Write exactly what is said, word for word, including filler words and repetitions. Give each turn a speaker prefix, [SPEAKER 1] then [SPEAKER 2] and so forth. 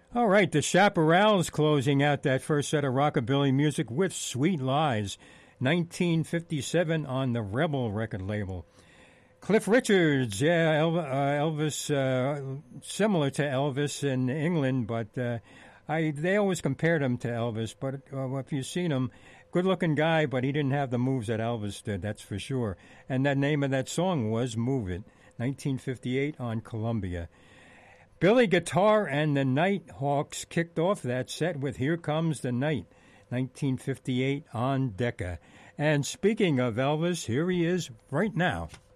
[SPEAKER 1] All right, the Chaparrals closing out that first set of rockabilly music with Sweet Lies, nineteen fifty-seven on the Rebel record label. Cliff Richards, yeah, El- uh, Elvis, uh, similar to Elvis in England, but uh, I they always compared him to Elvis. But uh, if you've seen him, good-looking guy, but he didn't have the moves that Elvis did, that's for sure. And the name of that song was Move It, nineteen fifty-eight on Columbia. Billy Guitar and the Nighthawks kicked off that set with Here Comes the Night, nineteen fifty-eight on Decca. And speaking of Elvis, here he is right now.